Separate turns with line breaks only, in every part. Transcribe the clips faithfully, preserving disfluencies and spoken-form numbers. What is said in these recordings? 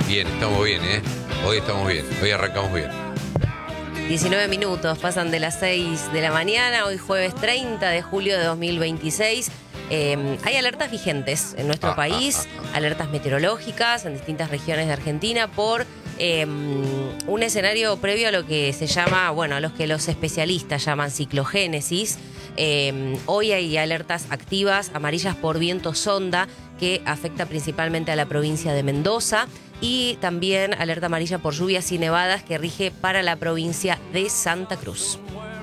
Bien, estamos bien, ¿eh? Hoy estamos bien, hoy arrancamos bien.
diecinueve minutos, pasan de las seis de la mañana, hoy jueves treinta de julio de dos mil veintiséis. Eh, hay alertas vigentes en nuestro
Ah,
país,
ah, ah,
alertas meteorológicas en distintas regiones de Argentina por eh, un escenario previo a lo que se llama, bueno, a los que los especialistas llaman ciclogénesis. Eh, hoy hay alertas activas, amarillas por viento sonda, que afecta principalmente a la provincia de Mendoza, y también alerta amarilla por lluvias y nevadas que rige para la provincia de Santa Cruz.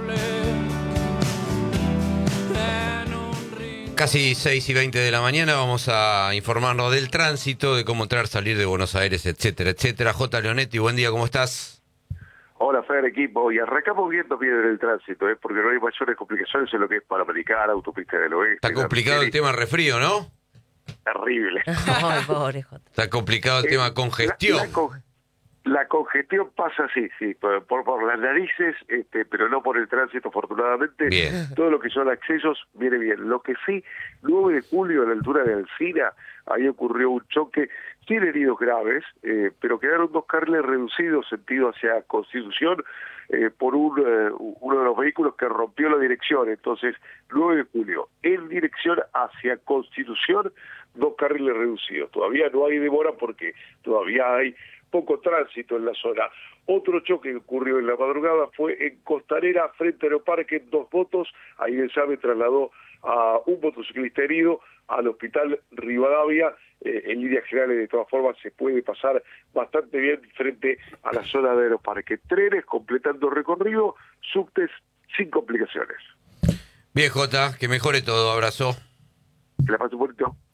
Casi seis y veinte de la mañana vamos a informarnos del tránsito, de cómo entrar, salir de Buenos Aires, etcétera, etcétera. J. Leonetti, buen día, ¿cómo estás?
Hola, Fer, equipo. Y arrancamos viendo bien el tránsito, ¿eh? Porque no hay mayores complicaciones en lo que es Panamericana, Autopista del Oeste.
Está complicado el tema refrío, ¿no?
Terrible.
Ay, pobre Jota.
Está complicado el
Eh,
tema congestión.
La, la, con- la congestión pasa así, sí, por, por, por las narices, este, pero no por el tránsito, afortunadamente.
Bien.
Todo lo que son accesos viene bien. Lo que sí, nueve de julio, a la altura de Alcina, ahí ocurrió un choque sin heridos graves, eh, pero quedaron dos carriles reducidos sentido hacia Constitución eh, por un, eh, uno de los vehículos que rompió la dirección. Entonces, nueve de julio, en dirección hacia Constitución, dos carriles reducidos. Todavía no hay demora porque todavía hay poco tránsito en la zona. Otro choque que ocurrió en la madrugada fue en Costanera, frente a Aeroparque, dos motos. Ahí el SAME trasladó a un motociclista herido al hospital Rivadavia. Eh, en líneas generales, de todas formas, se puede pasar bastante bien frente a la zona de Aeroparque. Trenes completando recorrido, subtes sin complicaciones.
Bien, Jota, que mejore todo, abrazo.
La paso un bonito.